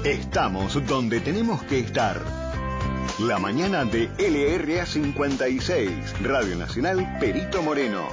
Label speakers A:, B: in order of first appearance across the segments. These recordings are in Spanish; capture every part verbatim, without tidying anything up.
A: Estamos donde tenemos que estar. La mañana de L R A cincuenta y seis, Radio Nacional Perito Moreno.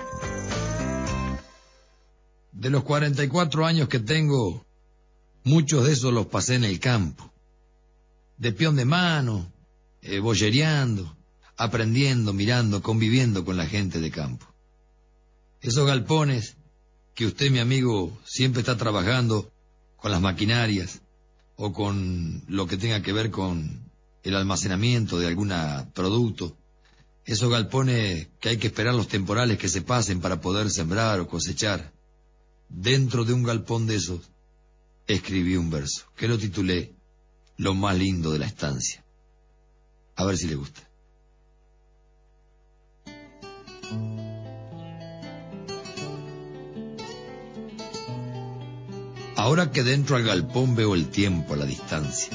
B: De los cuarenta y cuatro años que tengo, muchos de esos los pasé en el campo. De peón de mano, eh, boyereando, aprendiendo, mirando, conviviendo con la gente de campo. Esos galpones que usted, mi amigo, siempre está trabajando con las maquinarias o con lo que tenga que ver con el almacenamiento de algún producto. Esos galpones que hay que esperar los temporales que se pasen para poder sembrar o cosechar. Dentro de un galpón de esos, escribí un verso, que lo titulé Lo más lindo de la estancia. A ver si le gusta. Ahora que dentro al galpón veo el tiempo a la distancia.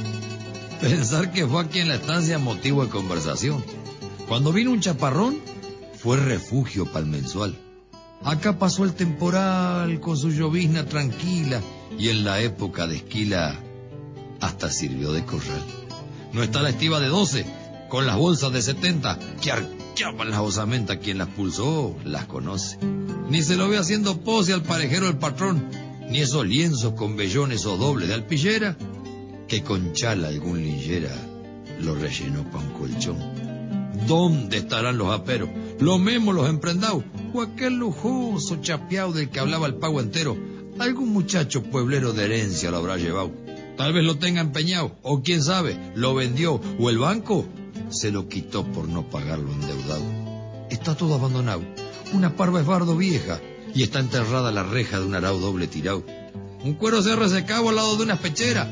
B: Pensar que fue aquí en la estancia motivo de conversación. Cuando vino un chaparrón, fue refugio para el mensual. Acá pasó el temporal con su llovizna tranquila y en la época de esquila hasta sirvió de corral. No está la estiva de doce con las bolsas de setenta que arqueaban las osamentas. Quien las pulsó las conoce. Ni se lo ve haciendo pose al parejero del patrón, ni esos lienzos con vellones o dobles de alpillera que con chala algún linchera lo rellenó pa' un colchón. ¿Dónde estarán los aperos, los memos, los emprendados, o aquel lujoso chapeado del que hablaba el pago entero? Algún muchacho pueblero de herencia lo habrá llevado. Tal vez lo tenga empeñado, o quién sabe, lo vendió, o el banco se lo quitó por no pagarlo endeudado. Está todo abandonado, una parva es bardo vieja, y está enterrada la reja de un arao doble tirado. Un cuero se ha resecado al lado de una pechera.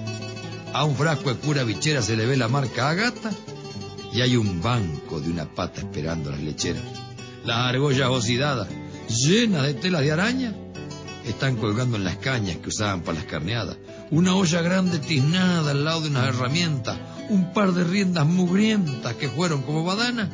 B: A un frasco de pura bichera se le ve la marca Agata, y hay un banco de una pata esperando las lecheras. Las argollas oxidadas, llenas de telas de araña, están colgando en las cañas que usaban para las carneadas. Una olla grande tiznada al lado de unas herramientas, un par de riendas mugrientas que fueron como badana,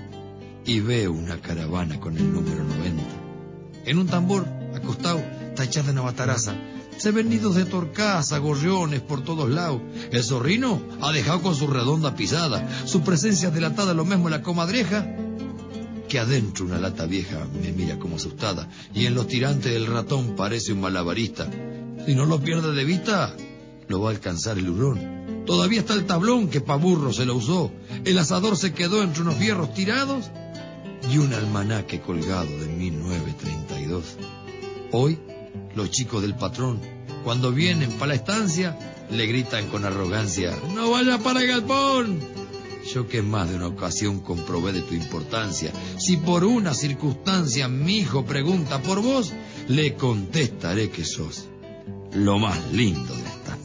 B: y veo una caravana con el número noventa. En un tambor, acostado, tachada en abataraza, se ven nidos de torcaza, gorriones por todos lados. El zorrino ha dejado con su redonda pisada, su presencia delatada lo mismo en la comadreja, que adentro una lata vieja me mira como asustada, y en los tirantes del ratón parece un malabarista. Si no lo pierde de vista, lo va a alcanzar el hurón. Todavía está el tablón que pa' burro se lo usó, el asador se quedó entre unos fierros tirados, y un almanaque colgado de mil novecientos treinta y dos. Hoy, los chicos del patrón, cuando vienen para la estancia, le gritan con arrogancia: ¡No vaya para el galpón! Yo que más de una ocasión comprobé de tu importancia, si por una circunstancia mi hijo pregunta por vos, le contestaré que sos lo más lindo de la estancia.